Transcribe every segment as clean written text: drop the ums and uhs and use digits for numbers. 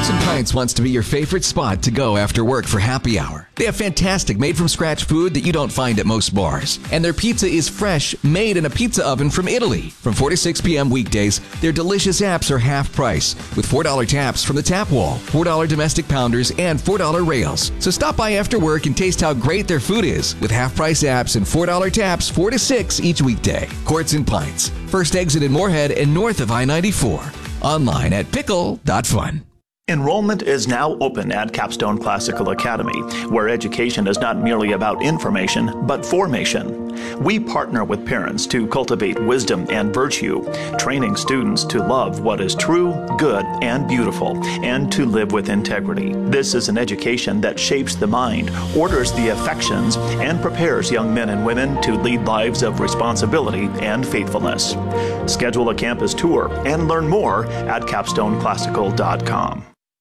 Quartz and Pints wants to be your favorite spot to go after work for happy hour. They have fantastic made-from-scratch food that you don't find at most bars. And their pizza is fresh, made in a pizza oven from Italy. From 4 to 6 p.m. weekdays, their delicious apps are half price, with $4 taps from the tap wall, $4 domestic pounders, and $4 rails. So stop by after work and taste how great their food is, with half-price apps and $4 taps 4 to 6 each weekday. Quartz and Pints, first exit in Moorhead and north of I-94. Online at pickle.fun. Enrollment is now open at Capstone Classical Academy, where education is not merely about information, but formation. We partner with parents to cultivate wisdom and virtue, training students to love what is true, good, and beautiful, and to live with integrity. This is an education that shapes the mind, orders the affections, and prepares young men and women to lead lives of responsibility and faithfulness. Schedule a campus tour and learn more at capstoneclassical.com.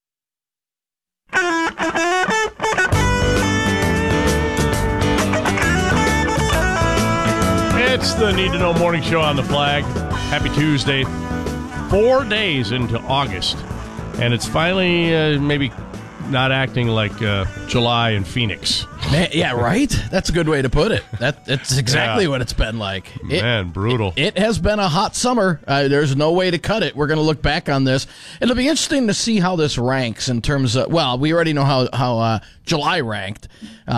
It's the Need to Know Morning Show on the Flag. Happy Tuesday. 4 days into August. And it's finally maybe not acting like July in Phoenix. Man, yeah, right? That's a good way to put it. That's exactly what it's been like. Man, brutal. It has been a hot summer. There's no way to cut it. We're going to look back on this. It'll be interesting to see how this ranks in terms of, well, we already know how July ranked.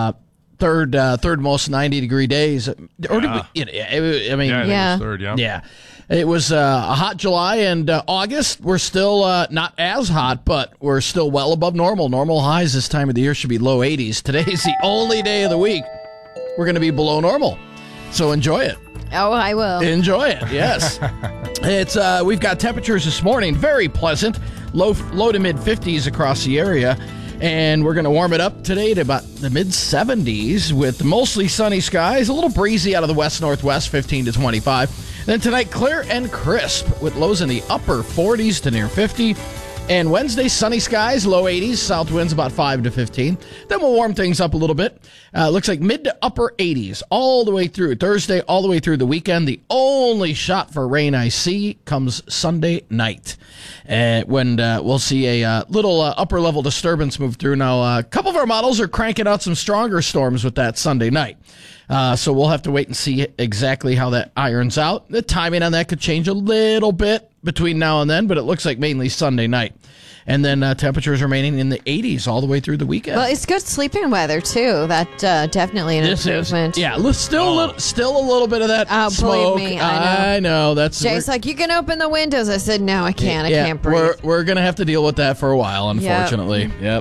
Third most 90-degree days. Or Yeah. I mean, Yeah, I think Yeah. it's third, yeah. yeah. It was a hot July, and August, we're still not as hot, but we're still well above normal. Normal highs this time of the year should be low 80s. Today is the only day of the week we're going to be below normal. So enjoy it. Oh, I will. Enjoy it, yes. It's we've got temperatures this morning, very pleasant, low to mid-50s across the area. And we're going to warm it up today to about the mid-70s with mostly sunny skies, a little breezy out of the west-northwest, 15 to 25. Then tonight, clear and crisp with lows in the upper 40s to near 50. And Wednesday, sunny skies, low 80s, south winds about 5 to 15. Then we'll warm things up a little bit. Looks like mid to upper 80s all the way through Thursday, all the way through the weekend. The only shot for rain I see comes Sunday night, when we'll see a little upper-level disturbance move through. Now, a couple of our models are cranking out some stronger storms with that Sunday night. So we'll have to wait and see exactly how that irons out. The timing on that could change a little bit between now and then, but it looks like mainly Sunday night. And then temperatures remaining in the 80s all the way through the weekend. Well, it's good sleeping weather, too. That definitely an improvement. Yeah, still a little bit of that smoke. Believe me, I know. That's Jay's like, you can open the windows. I said, no, I can't. I can't breathe. We're going to have to deal with that for a while, unfortunately. Yep.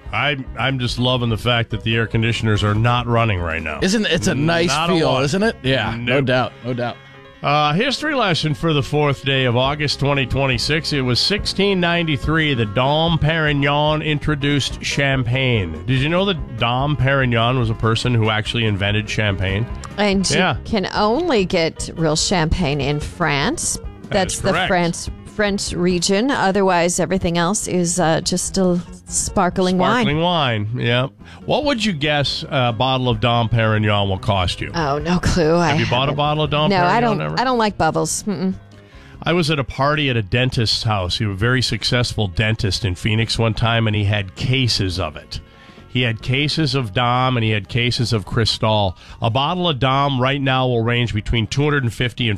I'm just loving the fact that the air conditioners are not running right now. It's a nice feel, isn't it? Yeah, Nope. no doubt. History lesson for the 4th day of August 2026. It was 1693 that Dom Perignon introduced champagne. Did you know that Dom Perignon was a person who actually invented champagne? And you can only get real champagne in France. That's the French region. Otherwise, everything else is just a sparkling wine. Sparkling wine, yeah. What would you guess a bottle of Dom Perignon will cost you? Oh, no clue. Have you bought a bottle of Dom Perignon? No, ever? I don't like bubbles. I was at a party at a dentist's house. He was a very successful dentist in Phoenix one time, and he had cases of it. He had cases of Dom, and he had cases of Cristal. A bottle of Dom right now will range between $250 and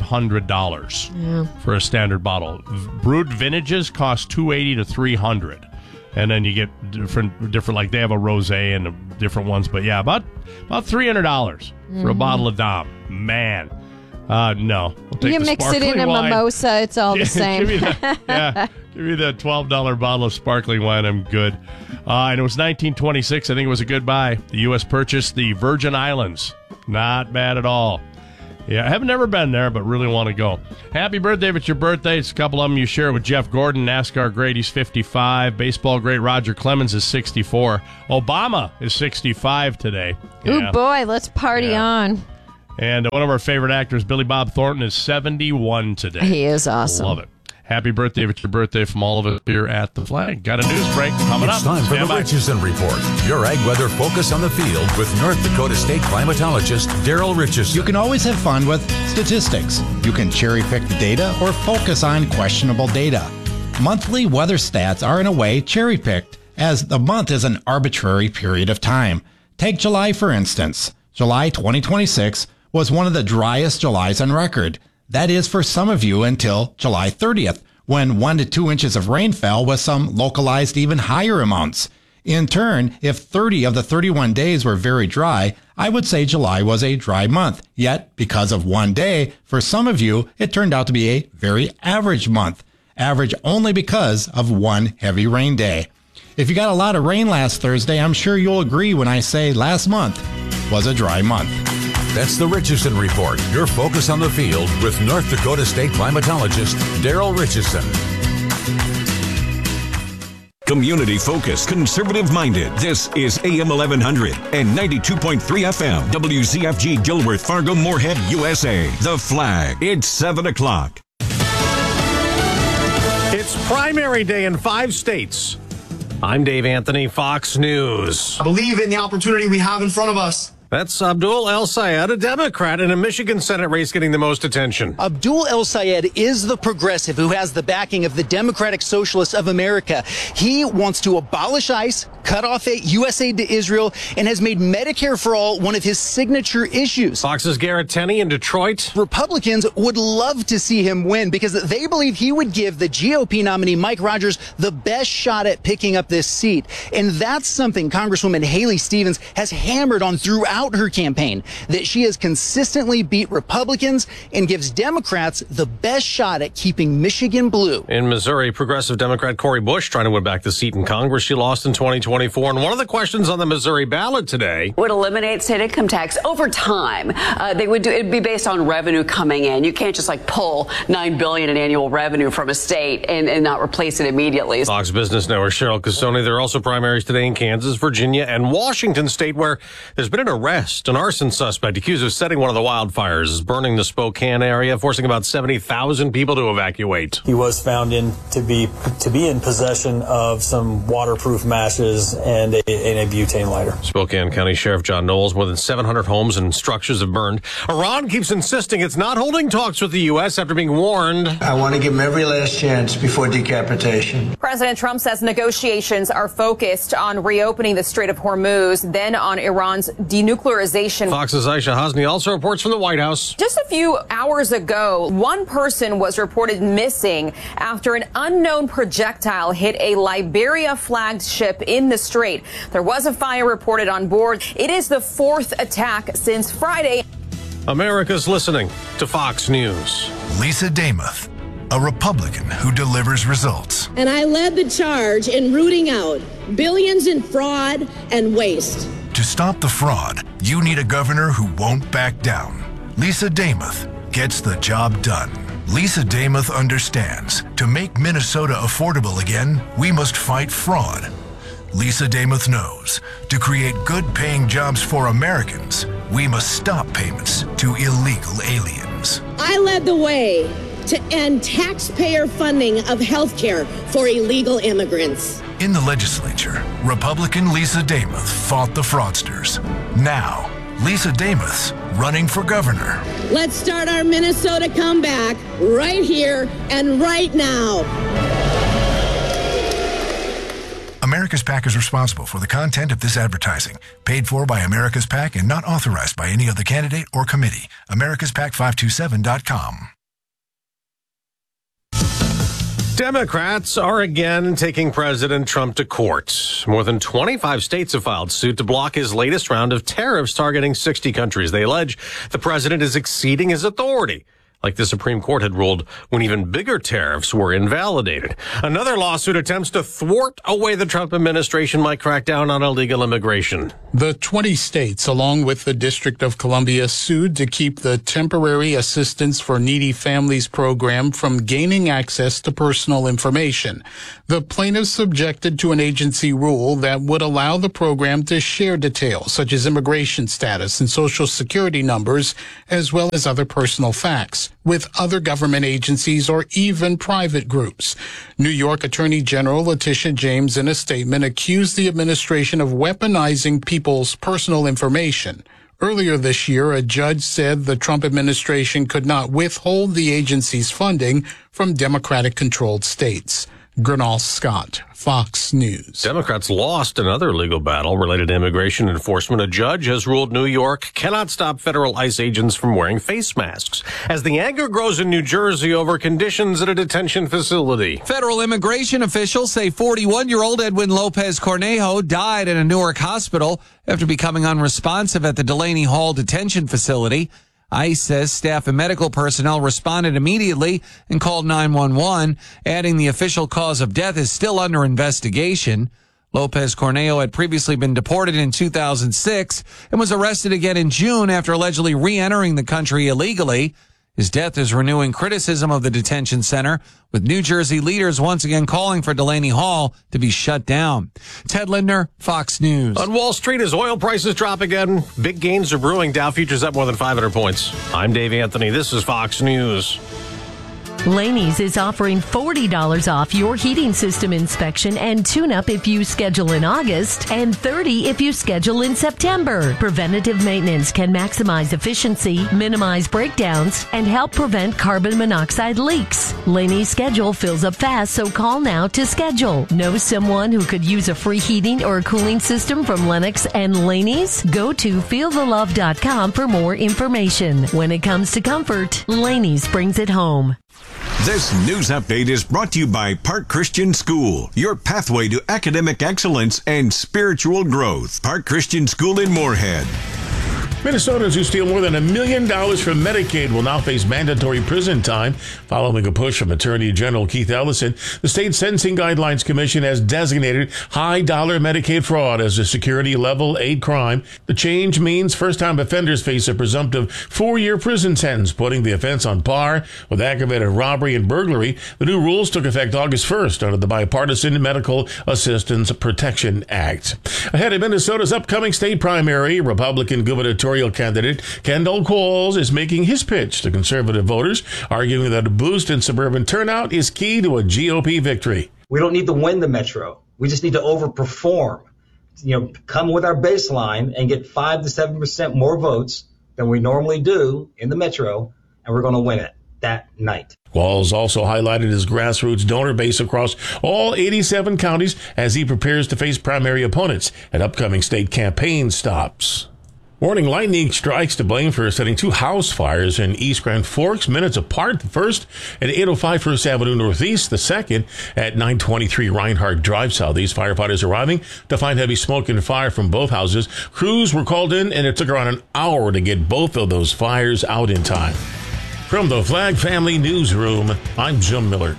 $500 for a standard bottle. Brewed vintages cost $280 to $300. And then you get different, like they have a rosé and different ones. But yeah, about $300 for a bottle of Dom. Man. No. You mix it in a mimosa, it's all the same. Give me that $12 bottle of sparkling wine. I'm good. And it was 1926. I think it was a good buy. The U.S. purchased the Virgin Islands. Not bad at all. Yeah, I have never been there, but really want to go. Happy birthday if it's your birthday. It's a couple of them you share with Jeff Gordon, NASCAR great, he's 55. Baseball great Roger Clemens is 64. Obama is 65 today. Ooh, boy, let's party on. And one of our favorite actors, Billy Bob Thornton, is 71 today. He is awesome. Love it. Happy birthday if it's your birthday from all of us here at The Flag. Got a news break coming up. It's time for the Richardson Report. Your ag weather focus on the field with North Dakota State climatologist Daryl Richardson. You can always have fun with statistics. You can cherry pick the data or focus on questionable data. Monthly weather stats are in a way cherry-picked, as the month is an arbitrary period of time. Take July, for instance. July 2026 was one of the driest Julys on record. That is for some of you until July 30th, when 1 to 2 inches of rain fell with some localized even higher amounts. In turn, if 30 of the 31 days were very dry, I would say July was a dry month. Yet, because of one day, for some of you, it turned out to be a very average month. Average only because of one heavy rain day. If you got a lot of rain last Thursday, I'm sure you'll agree when I say last month was a dry month. That's the Richardson Report, your focus on the field with North Dakota State climatologist Daryl Richardson. Community-focused, conservative-minded. This is AM 1100 and 92.3 FM. WZFG Gilworth, Fargo, Moorhead, USA. The Flag. It's 7 o'clock. It's primary day in 5 states. I'm Dave Anthony, Fox News. I believe in the opportunity we have in front of us. That's Abdul El-Sayed, a Democrat in a Michigan Senate race getting the most attention. Abdul El-Sayed is the progressive who has the backing of the Democratic Socialists of America. He wants to abolish ICE, cut off U.S. aid to Israel, and has made Medicare for All one of his signature issues. Fox's Garrett Tenney in Detroit. Republicans would love to see him win because they believe he would give the GOP nominee Mike Rogers the best shot at picking up this seat. And that's something Congresswoman Haley Stevens has hammered on throughout her campaign, that she has consistently beat Republicans and gives Democrats the best shot at keeping Michigan blue. In Missouri, progressive Democrat Cori Bush trying to win back the seat in Congress she lost in 2024. And one of the questions on the Missouri ballot today would eliminate state income tax over time. It'd be based on revenue coming in. You can't just pull $9 billion in annual revenue from a state and not replace it immediately. Fox Business Network Cheryl Casoni. There are also primaries today in Kansas, Virginia, and Washington State, where there's been an an arson suspect accused of setting one of the wildfires is burning the Spokane area, forcing about 70,000 people to evacuate. He was found to be in possession of some waterproof matches and a butane lighter. Spokane County Sheriff John Knowles, more than 700 homes and structures have burned. Iran keeps insisting it's not holding talks with the U.S. after being warned. I want to give them every last chance before decapitation. President Trump says negotiations are focused on reopening the Strait of Hormuz, then on Iran's denuclearization. Fox's Aisha Hasni also reports from the White House. Just a few hours ago, one person was reported missing after an unknown projectile hit a Liberia-flagged ship in the strait. There was a fire reported on board. It is the 4th attack since Friday. America's listening to Fox News. Lisa Damuth, a Republican who delivers results. And I led the charge in rooting out billions in fraud and waste. To stop the fraud, you need a governor who won't back down. Lisa Damuth gets the job done. Lisa Damuth understands to make Minnesota affordable again, we must fight fraud. Lisa Damuth knows to create good-paying jobs for Americans, we must stop payments to illegal aliens. I led the way to end taxpayer funding of health care for illegal immigrants. In the legislature, Republican Lisa Damuth fought the fraudsters. Now, Lisa Damuth's running for governor. Let's start our Minnesota comeback right here and right now. America's PAC is responsible for the content of this advertising. Paid for by America's PAC and not authorized by any other candidate or committee. AmericasPAC527.com. Democrats are again taking President Trump to court. More than 25 states have filed suit to block his latest round of tariffs targeting 60 countries. They allege the president is exceeding his authority, like the Supreme Court had ruled when even bigger tariffs were invalidated. Another lawsuit attempts to thwart a way the Trump administration might crack down on illegal immigration. The 20 states, along with the District of Columbia, sued to keep the Temporary Assistance for Needy Families program from gaining access to personal information. The plaintiffs objected to an agency rule that would allow the program to share details such as immigration status and social security numbers, as well as other personal facts, with other government agencies or even private groups. New York Attorney General Letitia James, in a statement, accused the administration of weaponizing people's personal information. Earlier this year, a judge said the Trump administration could not withhold the agency's funding from Democratic-controlled states. Gernal Scott, Fox News. Democrats lost another legal battle related to immigration enforcement. A judge has ruled New York cannot stop federal ICE agents from wearing face masks as the anger grows in New Jersey over conditions at a detention facility. Federal immigration officials say 41-year-old Edwin Lopez Cornejo died in a Newark hospital after becoming unresponsive at the Delaney Hall detention facility. ICE says staff and medical personnel responded immediately and called 911, adding the official cause of death is still under investigation. Lopez Cornejo had previously been deported in 2006 and was arrested again in June after allegedly re-entering the country illegally. His death is renewing criticism of the detention center, with New Jersey leaders once again calling for Delaney Hall to be shut down. Ted Lindner, Fox News. On Wall Street, as oil prices drop again, big gains are brewing. Dow futures up more than 500 points. I'm Dave Anthony. This is Fox News. Laney's is offering $40 off your heating system inspection and tune-up if you schedule in August, and $30 if you schedule in September. Preventative maintenance can maximize efficiency, minimize breakdowns, and help prevent carbon monoxide leaks. Laney's schedule fills up fast, so call now to schedule. Know someone who could use a free heating or cooling system from Lennox and Laney's? Go to feelthelove.com for more information. When it comes to comfort, Laney's brings it home. This news update is brought to you by Park Christian School, your pathway to academic excellence and spiritual growth. Park Christian School in Moorhead. Minnesotans who steal more than $1 million from Medicaid will now face mandatory prison time following a push from Attorney General Keith Ellison. The State Sentencing Guidelines Commission has designated high-dollar Medicaid fraud as a security level 8 crime. The change means first-time offenders face a presumptive 4-year prison sentence, putting the offense on par with aggravated robbery and burglary. The new rules took effect August 1st under the Bipartisan Medical Assistance Protection Act. Ahead of Minnesota's upcoming state primary, Republican gubernatorial candidate Kendall Qualls is making his pitch to conservative voters, arguing that a boost in suburban turnout is key to a GOP victory. We don't need to win the metro. We just need to overperform. Come with our baseline and get 5 to 7% more votes than we normally do in the metro, and we're going to win it that night. Qualls also highlighted his grassroots donor base across all 87 counties as he prepares to face primary opponents at upcoming state campaign stops. Morning lightning strikes to blame for setting 2 house fires in East Grand Forks minutes apart. The first at 805 First Avenue Northeast, the second at 923 Reinhardt Drive Southeast. Firefighters arriving to find heavy smoke and fire from both houses. Crews were called in, and it took around an hour to get both of those fires out in time. From the Flag Family Newsroom, I'm Jim Miller.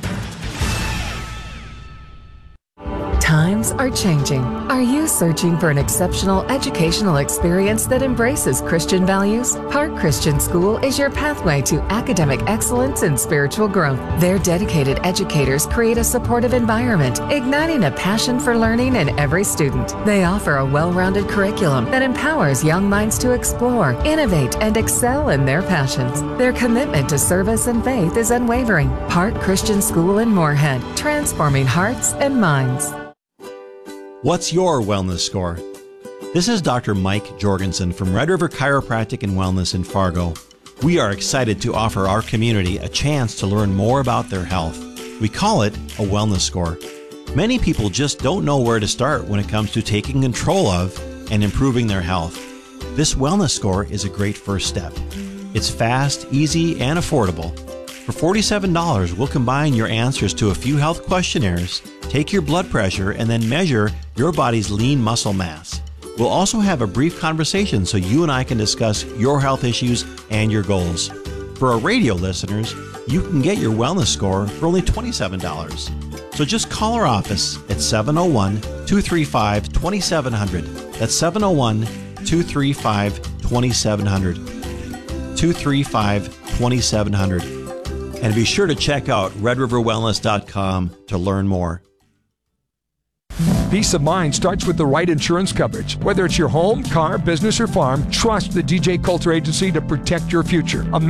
Times are changing. Are you searching for an exceptional educational experience that embraces Christian values? Park Christian School is your pathway to academic excellence and spiritual growth. Their dedicated educators create a supportive environment, igniting a passion for learning in every student. They offer a well-rounded curriculum that empowers young minds to explore, innovate, and excel in their passions. Their commitment to service and faith is unwavering. Park Christian School in Moorhead, transforming hearts and minds. What's your wellness score? This is Dr. Mike Jorgensen from Red River Chiropractic and Wellness in Fargo. We are excited to offer our community a chance to learn more about their health. We call it a wellness score. Many people just don't know where to start when it comes to taking control of and improving their health. This wellness score is a great first step. It's fast, easy, and affordable. For $47, we'll combine your answers to a few health questionnaires, take your blood pressure, and then measure your body's lean muscle mass. We'll also have a brief conversation so you and I can discuss your health issues and your goals. For our radio listeners, you can get your wellness score for only $27. So just call our office at 701-235-2700. That's 701-235-2700. 235-2700. And be sure to check out redriverwellness.com to learn more. Peace of mind starts with the right insurance coverage. Whether it's your home, car, business, or farm, trust the DJ Coulter Agency to protect your future.